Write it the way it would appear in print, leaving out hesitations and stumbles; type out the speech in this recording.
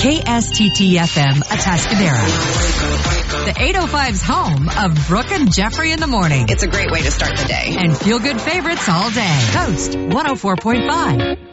KSTT-FM Atascadero. The 805's home of Brooke and Jeffrey in the morning. It's a great way to start the day. And feel-good favorites all day. Coast 104.5.